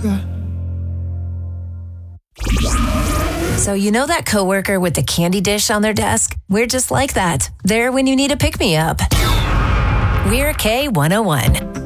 God. So you know that coworker with the candy dish on their desk? We're just like that. There when you need a pick-me-up. We're K101.